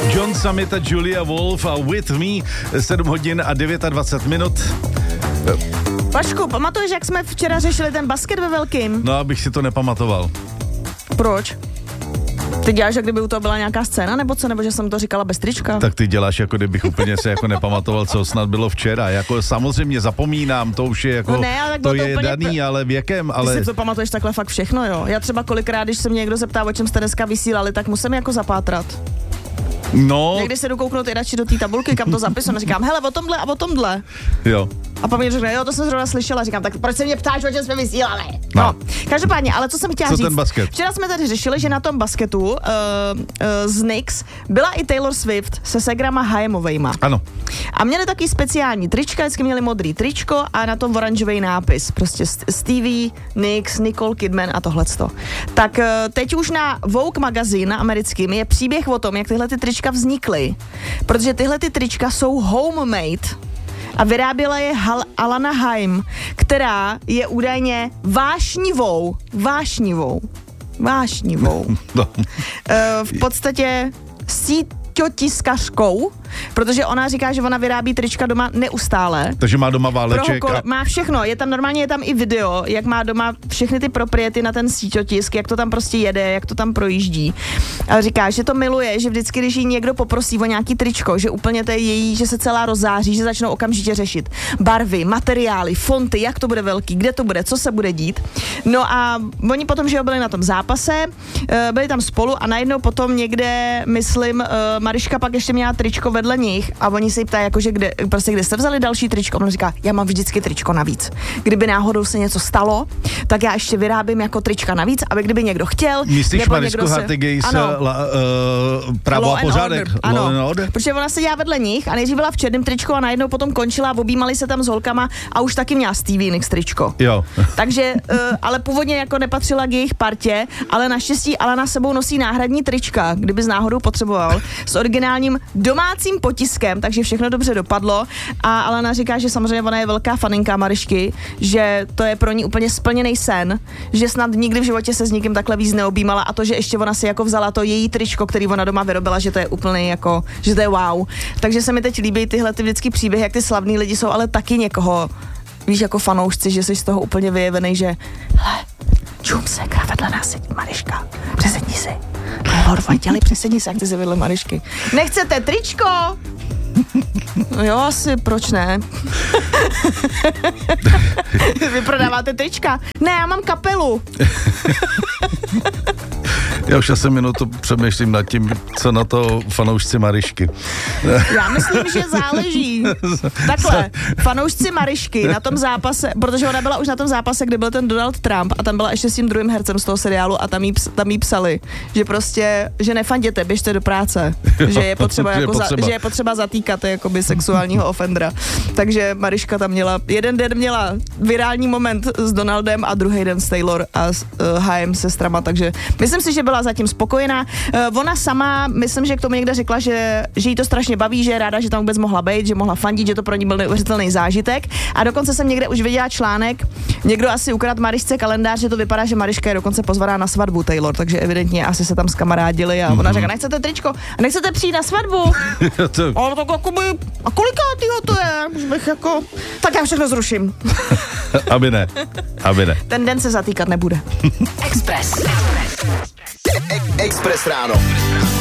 John Summit a Julia Wolf a With Me, 7 hodin a 29 minut. Vašku, pamatuješ, jak jsme včera řešili ten basket ve velkým? No, abych si to nepamatoval. Proč? Ty děláš, jak kdyby u toho byla nějaká scéna, nebo co? Nebo že jsem to říkala bez trička? Tak ty děláš, jako kdybych úplně se jako nepamatoval, co snad bylo včera. Jako samozřejmě zapomínám, to už je jako, no ne, ale to je daný, ale věkem, ale... Ty si to pamatuješ takhle fakt všechno, jo? Já třeba kolikrát, když se mě někdo zeptá, o čem jste dneska vysílali, tak musím jako zapátrat. No. Někdy se jdu kouknout i radši do té tabulky, kam to zapisuju, a říkám, hele, o tomhle a o tomhle. Jo. A pak mi řekne, jo, to jsem zrovna slyšela, říkám, tak proč se mě ptáš, o čem jsme vysílali? No. Každopádně, ale co jsem chtěla říct. Ten basket? Včera jsme tady řešili, že na tom basketu z Knicks byla i Taylor Swift se segrama Hayemovejma. Ano. A měli taky speciální trička, vždycky měli modrý tričko a na tom oranžový nápis. Prostě Stevie, Nicks, Nicole Kidman a tohleto. Tak teď už na Vogue magazín americkým je příběh o tom, jak tyhle ty trička vznikly. Protože tyhle ty trička jsou homemade. A vyráběla je Alana Haim, která je údajně vášnivou. No. V podstatě síťotiskařkou, protože ona říká, že ona vyrábí trička doma neustále. Takže má doma váleček. Má všechno, je tam i video, jak má doma všechny ty propriety na ten síťotisk, jak to tam prostě jede, jak to tam projíždí. A říká, že to miluje, že vždycky, když jí někdo poprosí o nějaký tričko, že úplně to je její, že se celá rozzáří, že začnou okamžitě řešit barvy, materiály, fonty, jak to bude velký, kde to bude, co se bude dít. No a oni potom, že byli na tom zápase, byli tam spolu a najednou potom někde, myslím, Mariška pak ještě měla tričko vedle nich a oni se jí ptají, jakože kde jste vzali další tričko? On říká, já mám vždycky tričko navíc. Kdyby náhodou se něco stalo, tak já ještě vyrábím jako trička navíc, aby kdyby někdo chtěl. Myslíš Marišku Hartigej z Právo a pořádek? Ano, protože ona se dělá vedle nich a nejdřív byla v černém tričku a najednou potom končila a objímali se tam s holkama a už taky měla Stevie Nicks tričko. Jo. Takže, ale původně jako nepatřila k jejich partě, ale naštěstí Alana sebou nosí náhradní trička, kdyby z náhodou potřeboval, s originálním domácím potiskem, takže všechno dobře dopadlo a Alana říká, že samozřejmě ona je velká faninka Marišky, že to je pro ní úplně splněný sen, že snad nikdy v životě se s nikým takhle víc neobjímala a to, že ještě ona si jako vzala to její tričko, který ona doma vyrobila, že to je úplně jako, že to je wow. Takže se mi teď líbí tyhle ty vždycky příběhy, jak ty slavní lidi jsou, ale taky někoho, víš, jako fanoušci, že jsi z toho úplně vyjevený, že hele, čum se, vedle nás sedí Mariška, přesedni si. Dělej, přesedni se, jak ty si vedle Marišky. Nechcete tričko? No jo, asi, proč ne? Vy prodáváte trička? Ne, já mám kapelu. Já už asi minutu přemýšlím nad tím, co na to fanoušci Marišky. Já myslím, že záleží. Takhle, fanoušci Marišky na tom zápase, protože ona byla už na tom zápase, kde byl ten Donald Trump a tam byla ještě s tím druhým hercem z toho seriálu a tam jí psali, že prostě, že nefanděte, běžte do práce, že je potřeba, že je potřeba zatýkat jakoby sexuálního offendera. Takže Mariška tam jeden den měla virální moment s Donaldem a druhý den s Taylor a s Hayem sestrama, takže myslím si, že byla zatím spokojená. Ona sama, myslím, že k tomu někde řekla, že jí to strašně baví, že je ráda, že tam vůbec mohla být, že mohla fandit, že to pro ní byl neuvěřitelný zážitek. A dokonce jsem někde už viděla článek, někdo asi ukradl Marišce kalendář, že to vypadá, že Mariška je dokonce pozvaná na svatbu Taylor, takže evidentně asi se tam skamarádili a ona řekla, nechcete tričko a nechcete přijít na svatbu. Ale tak jakoby, a kolikátýho to je? Už bych jako, tak já všechno zruším. Aby ne. Ten den se zatýkat nebude. Express ráno.